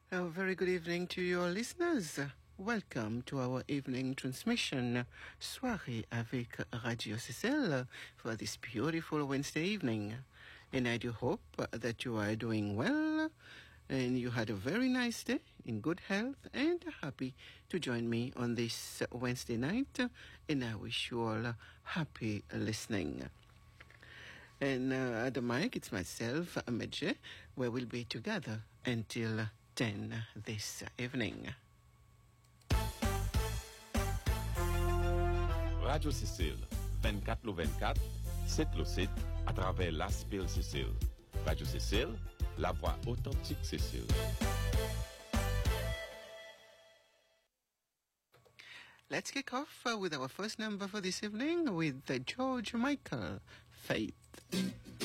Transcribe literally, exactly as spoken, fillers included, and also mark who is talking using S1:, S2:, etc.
S1: A very good evening to your listeners. Welcome to our evening transmission, Soirée avec Radio C C L, for this beautiful Wednesday evening. And I do hope that you are doing well and you had a very nice day in good health and happy to join me on this Wednesday night. And I wish you all happy listening. And uh, at the mic, it's myself, Medje, where we'll be together until ten this evening.
S2: Radio Cécile, vingt-quatre le vingt-quatre, sept le sept, à travers l'Aspil Cécile. Radio Cécile, la voix authentique Cécile.
S1: Let's kick off uh, with our first number for this evening with uh, George Michael, Faith.